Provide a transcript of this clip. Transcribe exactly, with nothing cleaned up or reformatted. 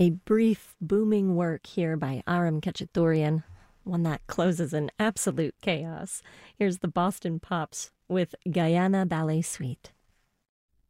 A brief, booming work here by Aram Khachaturian, one that closes in absolute chaos. Here's the Boston Pops with Guyana Ballet Suite.